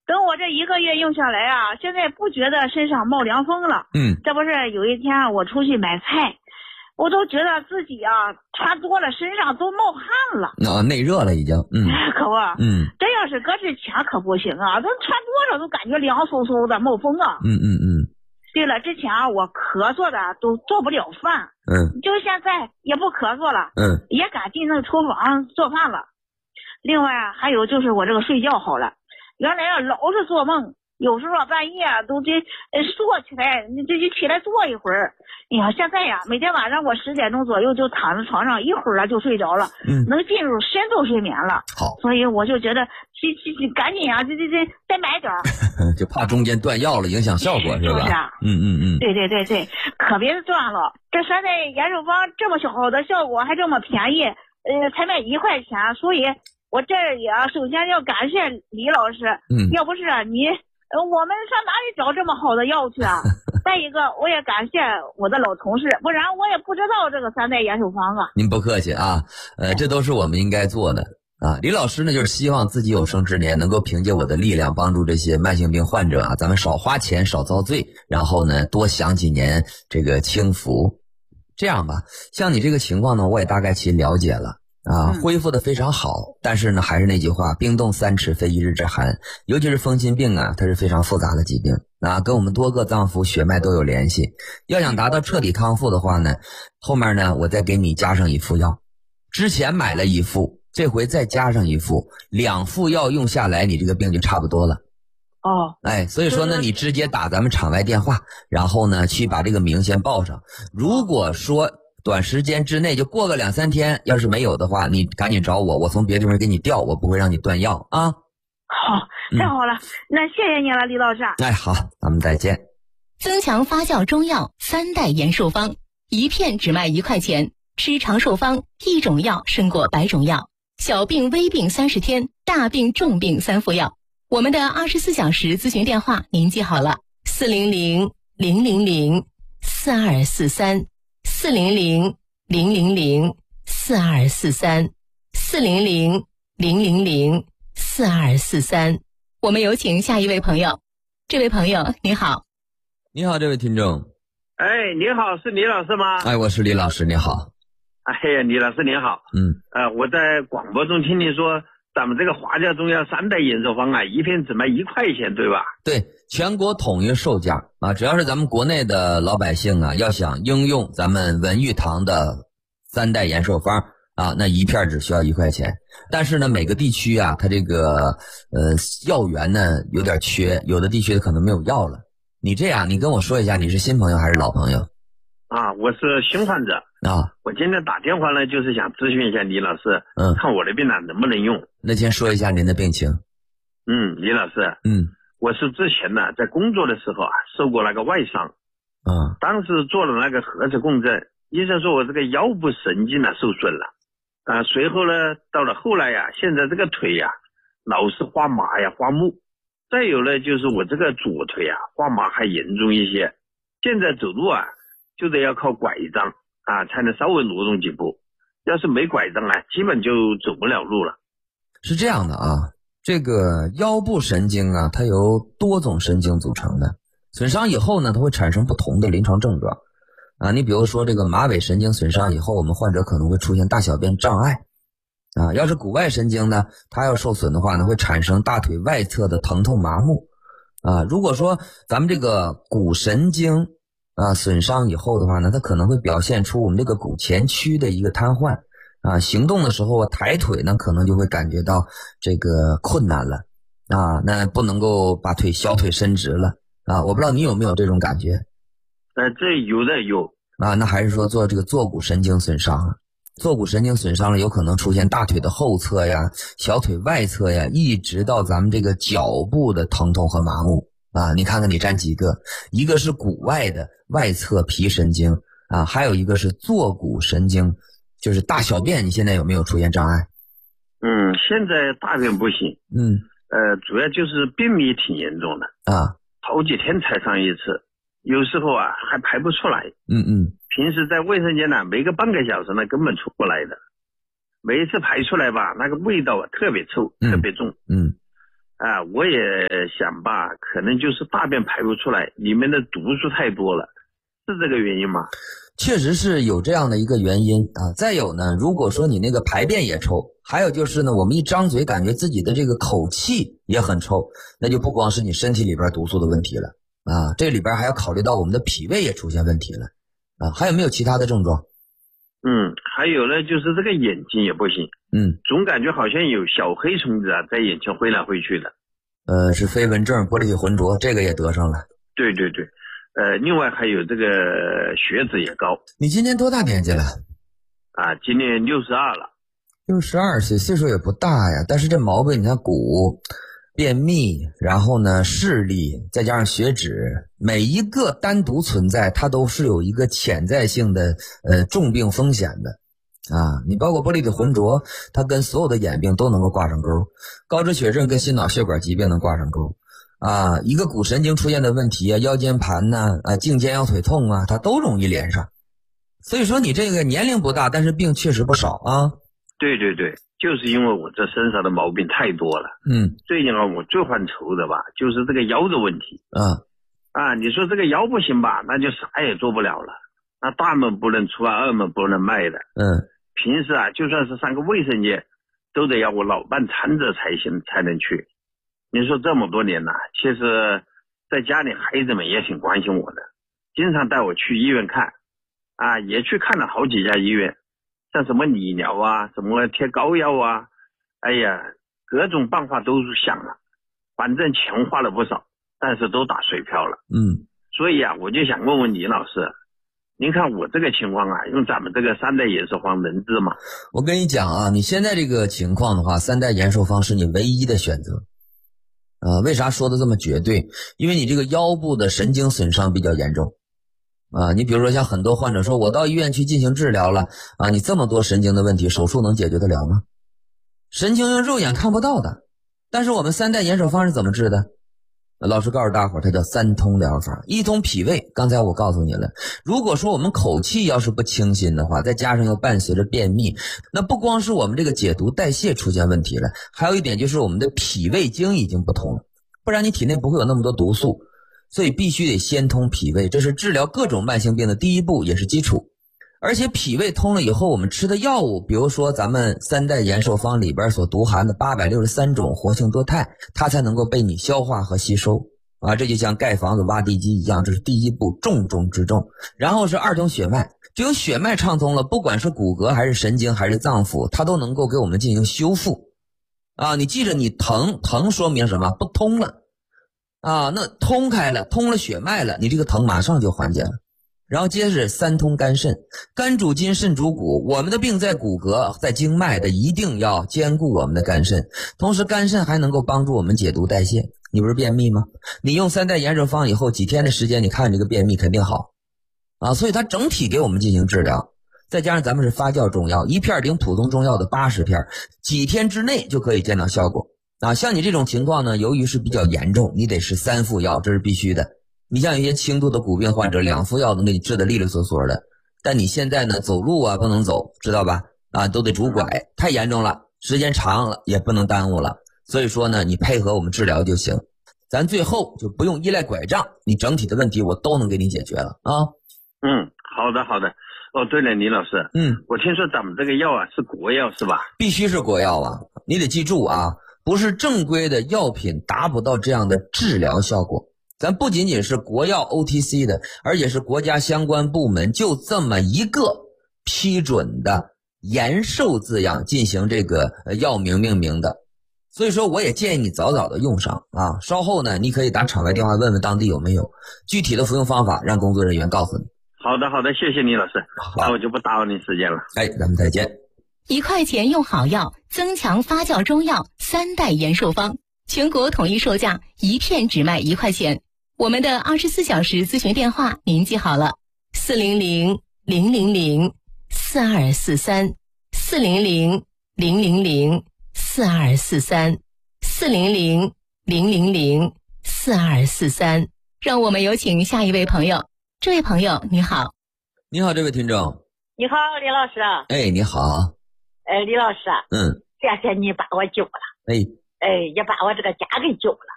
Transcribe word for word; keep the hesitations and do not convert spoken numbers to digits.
等我这一个月用下来啊，现在不觉得身上冒凉风了。 嗯， 这不是有一天我出去买菜，我都觉得自己啊穿多了身上都冒汗了。 啊，内热了已经。嗯， 可不。 嗯， 这要是搁之前可不行啊，都穿多了都感觉凉飕飕的冒风啊。 嗯嗯嗯。 对了，之前啊我咳嗽的都做不了饭。 嗯， 就现在也不咳嗽了。 嗯， 也敢进那个厨房做饭了。另外啊，还有就是我这个睡觉好了。原来啊，老是做梦，有时候半夜啊都得呃坐起来，你这就起来坐一会儿。哎呀，现在呀，每天晚上我十点钟左右就躺在床上，一会儿了就睡着了， 嗯， 能进入深度睡眠了。 好， 所以我就觉得，去去去，赶紧啊，这这这再买点儿， 就怕中间断药了，影响效果是吧？ 是啊， 嗯嗯嗯， 对对对对，可别断了。这山寨延寿方这么好的效果，还这么便宜，呃，才卖一块钱，所以。我这也首先要感谢李老师， 嗯， 要不是你，呃，我们上哪里找这么好的药去啊？再一个，我也感谢我的老同事，不然我也不知道这个三代延寿方啊。 您不客气啊，呃，这都是我们应该做的啊。李老师呢，就是希望自己有生之年能够凭借我的力量，帮助这些慢性病患者啊，咱们少花钱，少遭罪，然后呢，多享几年这个清福。这样吧，像你这个情况呢，我也大概其了解了。啊，恢复的非常好，但是呢，还是那句话，冰冻三尺非一日之寒。尤其是风心病啊，它是非常复杂的疾病啊，跟我们多个脏腑血脉都有联系。要想达到彻底康复的话呢，后面呢，我再给你加上一副药。之前买了一副，这回再加上一副，两副药用下来，你这个病就差不多了。 哦， 哎，所以说呢，你直接打咱们场外电话，然后呢，去把这个名先报上。如果说短时间之内就过个两三天，要是没有的话，你赶紧找我，我从别的地方给你调，我不会让你断药啊。 好，太好了，嗯、那谢谢你了，李老师。 哎，好，咱们再见。 增强发酵中药三代延寿方，一片只卖一块钱，吃长寿方，一种药胜过百种药。小病微病三十天，大病重病三副药。我们的二十四小时咨询电话您记好了：四零零零零零四二四三。四零零零零零四二四三，四零零零零零四二四三。我们有请下一位朋友。这位朋友你好。 你好，这位听众。 哎，你好，是李老师吗？ 哎，我是李老师，你好。 哎呀，李老师你好。 嗯。 呃，我在广播中听你说，咱们这个华教中药三代延寿方啊，一片只卖一块钱，对吧？ 对。全国统一售价啊，只要是咱们国内的老百姓啊，要想应用咱们文玉堂的三代延寿方啊，那一片只需要一块钱。但是呢，每个地区啊，它这个呃药源呢有点缺，有的地区可能没有药了。你这样，你跟我说一下，你是新朋友还是老朋友？ 啊，我是新患者啊。 我今天打电话呢，就是想咨询一下李老师， 嗯， 看我的病啊能不能用。 那先说一下您的病情。 嗯，李老师， 嗯。 我是之前呢，在工作的时候啊，受过那个外伤， 嗯， 当时做了那个核磁共振，医生说我这个腰部神经呢受损了，啊，随后呢，到了后来呀、啊，现在这个腿呀、啊，老是发麻呀、发木，再有呢，就是我这个左腿啊，发麻还严重一些，现在走路啊，就得要靠拐杖啊，才能稍微挪动几步，要是没拐杖啊，基本就走不了路了。 是这样的啊。这个腰部神经啊，它由多种神经组成的，损伤以后呢，它会产生不同的临床症状啊。你比如说这个马尾神经损伤以后，我们患者可能会出现大小便障碍啊。要是骨外神经呢，它要受损的话呢，会产生大腿外侧的疼痛麻木啊。如果说咱们这个骨神经啊损伤以后的话呢，它可能会表现出我们这个骨前区的一个瘫痪。啊，行动的时候抬腿呢，可能就会感觉到这个困难了啊，那不能够把腿小腿伸直了啊。我不知道你有没有这种感觉？ 呃，这有的有啊，那还是说做这个坐骨神经损伤了？坐骨神经损伤了，有可能出现大腿的后侧呀、小腿外侧呀，一直到咱们这个脚部的疼痛和麻木啊。你看看你占几个？一个是骨外的外侧皮神经啊，还有一个是坐骨神经。就是大小便，你现在有没有出现障碍？ 嗯，现在大便不行。 嗯， 呃，主要就是便秘挺严重的啊， 头几天才上一次，有时候啊还排不出来。 嗯嗯， 平时在卫生间呢，没个半个小时呢根本出不来的，每一次排出来吧，那个味道啊特别臭， 嗯、 特别重。 嗯， 啊，我也想吧，可能就是大便排不出来，里面的毒素太多了，是这个原因吗？ 确实是有这样的一个原因啊。再有呢，如果说你那个排便也臭，还有就是呢，我们一张嘴感觉自己的这个口气也很臭，那就不光是你身体里边毒素的问题了啊，这里边还要考虑到我们的脾胃也出现问题了啊。还有没有其他的症状？ 嗯，还有呢，就是这个眼睛也不行， 嗯， 总感觉好像有小黑虫子啊在眼前挥来挥去的。 呃，是飞蚊症、玻璃体浑浊，这个也得上了。 对对对。呃，另外还有这个血脂也高。 你今年多大年纪了？ 啊，今年六十二了。 六十二岁，岁数也不大呀。但是这毛病，你看骨、便秘，然后呢视力，再加上血脂，每一个单独存在，它都是有一个潜在性的呃重病风险的啊。你包括玻璃体浑浊，它跟所有的眼病都能够挂上钩，高脂血症跟心脑血管疾病能挂上钩。啊，一个骨神经出现的问题啊，腰间盘呐、啊，啊，颈肩腰腿痛啊，它都容易连上。所以说你这个年龄不大，但是病确实不少啊。 对对对，就是因为我这身上的毛病太多了。 嗯， 最近啊，我最犯愁的吧，就是这个腰的问题。 嗯， 啊，你说这个腰不行吧，那就啥也做不了了。那大门不能出啊，二门不能迈的。 嗯， 平时啊，就算是上个卫生间，都得要我老伴搀着才行，才能去。你说这么多年了，其实在家里孩子们也挺关心我的，经常带我去医院看，啊，也去看了好几家医院，像什么理疗啊，什么贴膏药啊，哎呀，各种办法都想了，反正钱花了不少，但是都打水漂了。 嗯， 所以啊，我就想问问李老师，您看我这个情况啊，用咱们这个三代延寿方能治吗？ 我跟你讲啊，你现在这个情况的话，三代延寿方是你唯一的选择。呃，为啥说的这么绝对？因为你这个腰部的神经损伤比较严重啊。你比如说像很多患者说，我到医院去进行治疗了啊，你这么多神经的问题，手术能解决得了吗？神经用肉眼看不到的，但是我们三代延寿方是怎么治的？老师告诉大伙儿，它叫三通疗法。一通脾胃，刚才我告诉你了，如果说我们口气要是不清新的话，再加上又伴随着便秘，那不光是我们这个解毒代谢出现问题了，还有一点就是我们的脾胃经已经不通了，不然你体内不会有那么多毒素，所以必须得先通脾胃，这是治疗各种慢性病的第一步，也是基础。而且脾胃通了以后，我们吃的药物，比如说咱们三代延寿方里边所独含的八百六十三种活性多肽，它才能够被你消化和吸收啊。这就像盖房子挖地基一样，这是第一步，重中之重。然后是二通血脉，只有血脉畅通了，不管是骨骼还是神经还是脏腑，它都能够给我们进行修复啊。你记着，你疼疼说明什么？不通了啊，那通开了，通了血脉了，你这个疼马上就缓解了。然后接着是三通肝肾，肝主筋，肾主骨，我们的病在骨骼在经脉的，一定要兼顾我们的肝肾。同时肝肾还能够帮助我们解毒代谢。你不是便秘吗？你用三代延寿方以后几天的时间，你看这个便秘肯定好啊。所以它整体给我们进行治疗，再加上咱们是发酵中药，一片顶普通中药的八十片，几天之内就可以见到效果啊。像你这种情况呢，由于是比较严重，你得吃三副药，这是必须的。你像一些轻度的骨病患者，两副药能给你治得利利索索的，但你现在呢，走路啊不能走，知道吧？啊，都得拄拐，太严重了，时间长了也不能耽误了。所以说呢，你配合我们治疗就行，咱最后就不用依赖拐杖，你整体的问题我都能给你解决了啊。 嗯，好的好的。哦，对了，李老师， 嗯， 我听说咱们这个药啊是国药是吧？ 必须是国药啊，你得记住啊，不是正规的药品达不到这样的治疗效果。咱不仅仅是国药 O T C 的，而且是国家相关部门就这么一个批准的延寿字样进行这个药名命名的。所以说我也建议你早早的用上啊，稍后呢你可以打场外电话问问当地有没有具体的服用方法，让工作人员告诉你。 好的好的，谢谢李老师，那我就不打扰你时间了。 哎，咱们再见。 一块钱用好药，增强发酵中药三代延寿方，全国统一售价，一片只卖一块钱。我们的二十四小时咨询电话您记好了，四零零零零零四二四三，四零零零零零四二四三，四零零零零零四二四三。让我们有请下一位朋友。这位朋友你好。 你好，这位听众。 你好，李老师。 哎，你好。 哎，李老师。 嗯。 谢谢你把我救了。 哎。 哎，也把我这个家给救了。